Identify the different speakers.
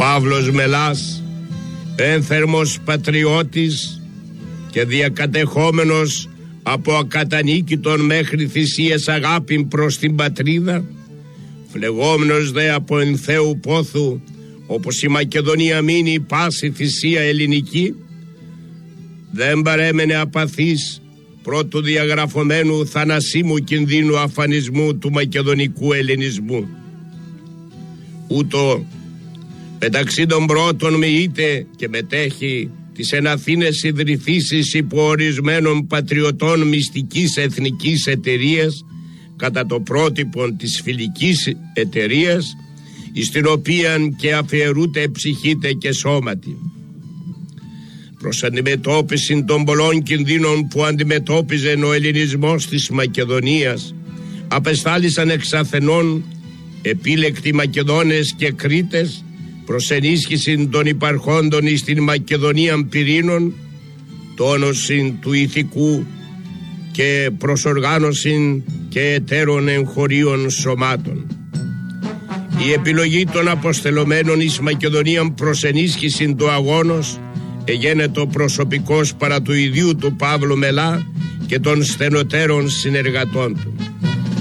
Speaker 1: Παύλος Μελάς, ένθερμος πατριώτης και διακατεχόμενος από ακατανίκητον μέχρι θυσίες αγάπη προς την πατρίδα, φλεγόμενος δε από ενθέου πόθου, όπως η Μακεδονία μείνει πάση θυσία ελληνική, δεν παρέμενε απαθής πρώτου διαγραφωμένου θανασίμου κινδύνου αφανισμού του μακεδονικού ελληνισμού. Ούτω μεταξύ των πρώτων μοιείται και μετέχει τις εν Αθήνες ιδρυθήσεις υποορισμένων πατριωτών μυστικής εθνικής εταιρείας κατά το πρότυπο της φιλικής εταιρείας, στην οποία και αφιερούται ψυχήτε και σώματι. Προς αντιμετώπιση των πολλών κινδύνων που αντιμετώπιζε ο ελληνισμός της Μακεδονίας, απεστάλησαν εξ Αθενών επίλεκτοι Μακεδόνες και Κρήτες προς ενίσχυση των υπαρχόντων στην Μακεδονία πυρήνων, τόνωση του ηθικού και προσοργάνωση και εταίρων εγχωρίων σωμάτων. Η επιλογή των αποστελωμένων εις Μακεδονία προς ενίσχυση του αγώνος εγένετο προσωπικός παρά του ιδίου του Παύλου Μελά και των στενοτέρων συνεργατών του.